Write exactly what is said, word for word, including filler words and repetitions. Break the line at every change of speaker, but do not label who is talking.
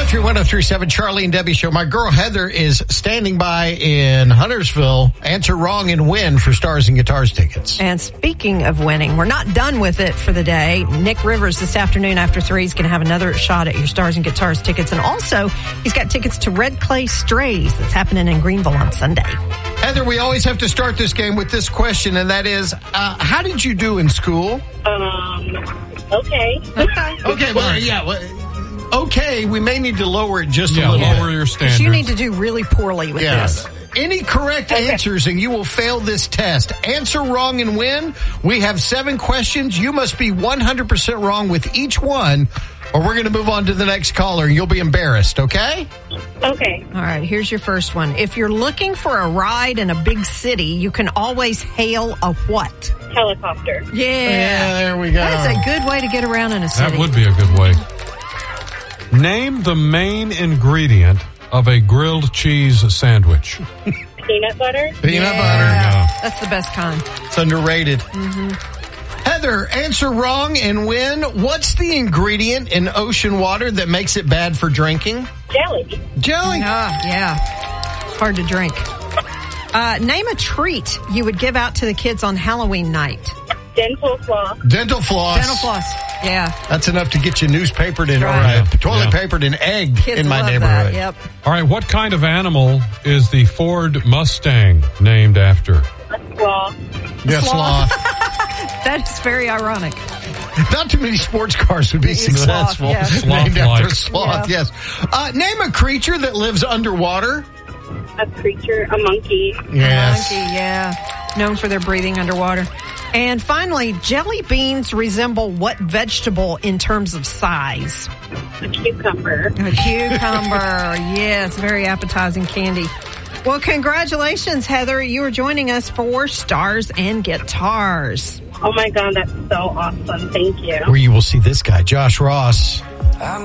Country one oh three point seven, Charlie and Debbie Show. My girl Heather is standing by in Huntersville. Answer wrong and win for Stars and Guitars tickets.
And speaking of winning, we're not done with it for the day. Nick Rivers this afternoon after three is going to have another shot at your Stars and Guitars tickets. And also, he's got tickets to Red Clay Strays that's happening in Greenville on Sunday.
Heather, we always have to start this game with this question, and that is, uh, how did you do in school?
Um, okay.
Okay.
Okay, well, yeah, well, okay, we may need to lower it just
Yeah,
a little
lower
bit.
your standards.
You need to do really poorly with
Yeah.
this.
Any correct
Okay.
answers and you will fail this test. Answer wrong and win. We have seven questions. You must be one hundred percent wrong with each one, or we're going to move on to the next caller and you'll be embarrassed, okay?
Okay.
All right, here's your first one. If you're looking for a ride in a big city, you can always hail a what?
Helicopter.
Yeah.
Yeah, there we go.
That's a good way to get around in a city.
That would be a good way. Name the main ingredient of a grilled cheese sandwich.
Peanut butter.
Peanut
Yeah.
butter.
That's the best kind.
It's underrated. Mm-hmm. Heather, answer wrong and win. What's the ingredient in ocean water that makes it bad for drinking?
Jelly.
Jelly.
Ah, yeah. Hard to drink. Uh, name a treat you would give out to the kids on Halloween night.
Dental floss.
Dental floss.
Dental floss. Yeah.
That's enough to get you newspapered and or,
Right.
uh, toilet
Yeah.
papered and egged
Kids
in my
love
neighborhood.
that. Yep.
All right, what kind of animal is the Ford Mustang named after?
Sloth.
Yes,
Sloth.
sloth.
That is very ironic.
Not too many sports cars would be
It's sloth,
successful.
yeah.
Named after
Sloth-like.
sloth,
Yeah.
yes. Uh, name a creature that lives underwater.
A creature. A monkey.
Yes.
Monkey, yeah. Known for their breathing underwater. And finally, jelly beans resemble what vegetable in terms of size?
A cucumber.
A cucumber. Yes, very appetizing candy. Well, congratulations, Heather. You are joining us for Stars and Guitars.
Oh my God, that's so awesome. Thank you.
Where you will see this guy, Josh Ross.